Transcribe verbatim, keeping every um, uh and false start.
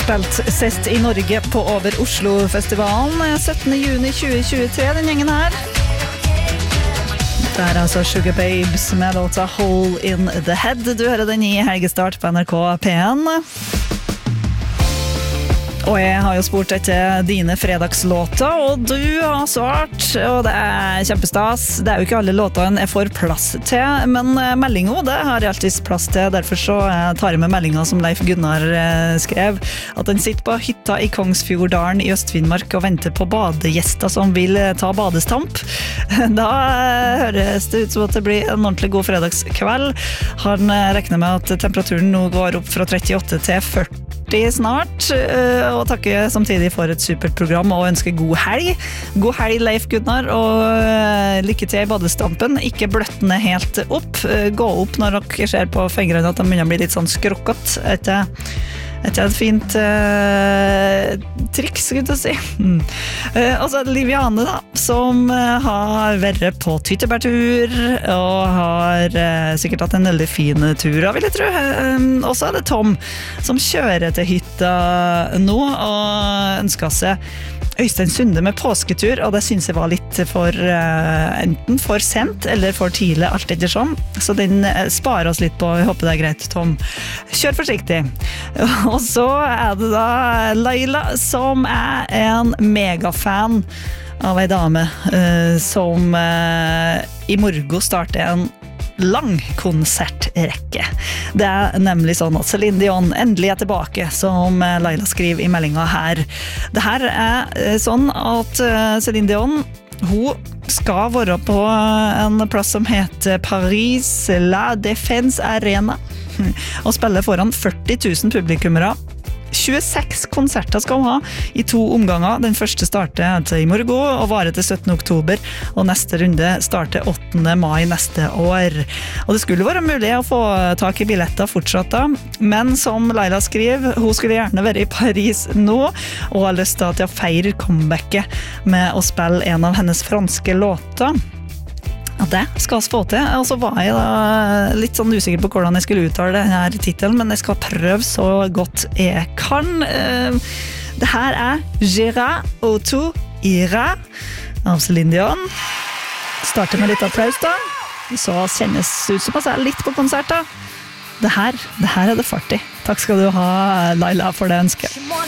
spilt sist i Norge på Over Oslo-festivalen syttende juni tjue tjuetre, den gjengen her. Det er altså Sugar Babes med låta Hole in the Head. Du hører den i Helgestart på N R K P en. Og jeg har jo spurt etter dine fredagslåter, og du har svart, og det er kjempestas. Det er jo ikke alle låtene jeg får plass til, men meldinga, det har jeg alltid plass til. Derfor så tar jeg med meldinga som Leif Gunnar skrev, at den sitter på hytta i Kongsfjorddalen i Øst-Finnmark og venter på badegjester som vil ta badestamp. Da høres det ut som at det blir en ordentlig god fredagskveld. Han regner med at temperaturen nå går opp fra trettiåtte til førti snart, og takker samtidig for et supert program og ønsker god helg. God helg, Leif Gunnar, og lykke til i badestampen. Ikke bløttene helt opp. Gå opp når dere ser på fingrene at de begynner å bli litt sånn skrokkete etter etter et fint uh, triks, skulle jeg si. Mm. Uh, og så er det Liviane da, som uh, har vært på tyttebærtur og har uh, sikkert hatt en veldig fin tur, vil jeg tro. Uh, og så er det Tom som kjører til hytta nå og ønsker seg Øystein Sunde med påsketur, og det synes jeg var litt for uh, enten for sent eller for tidlig, alt etter sånn. Så den uh, sparer oss litt på, jeg håper det er greit, Tom. Kjør forsiktig. Og så er det da Laila, som er en megafan av ei dame uh, som uh, i morgen starter en lang konsertrekke. Det er nemlig sånn at Celine Dion endelig er tilbake, som Laila skriver i meldinga her. Det her er sånn at Celine Dion, hun skal være på en plass som heter Paris La Défense Arena og spille foran førti tusen publikummere. tjueseks konserter skal hun ha i to omganger. Den første starter til i morgen og varer til syttende oktober, og neste runde starter åttende mai neste år. Og det skulle være mulig å få tak i billetter fortsatt da, men som Laila skriver, hun skulle gjerne være i Paris nå, og har lyst til å feire comebacket med å spille en av hennes franske låter. Ja, det skal vi få til. Og så var jeg da litt sånn usikker på hvordan jeg skulle uttale denne titelen, men jeg skal prøve så godt jeg kan. Det her er J'irai au tu ira av Celine Dion. Starter med litt applaus da. Så kjennes ut som at jeg er litt på konsert da. Det her, det her er det fart i. Takk skal du ha, Laila, for det ønsket.